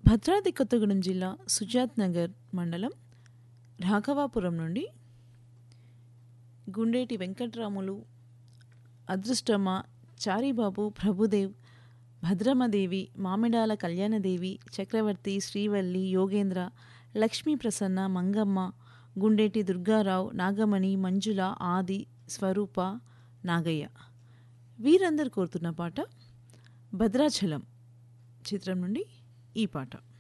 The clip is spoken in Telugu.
భద్రాద్రి కొత్తగూడెం జిల్లా సుజాత్ నగర్ మండలం రాఘవాపురం నుండి గుండేటి వెంకట్రాములు, అదృష్టమ్మ, చారిబాబు, ప్రభుదేవ్, భద్రమ్మదేవి, మామిడాల కళ్యాణదేవి, చక్రవర్తి, శ్రీవల్లి, యోగేంద్ర, లక్ష్మీ ప్రసన్న, మంగమ్మ, గుండేటి దుర్గారావు, నాగమణి, మంజుల, ఆది, స్వరూప, నాగయ్య వీరందరు కోరుతున్న పాట భద్రాచలం చిత్రం నుండి ఈ పాట.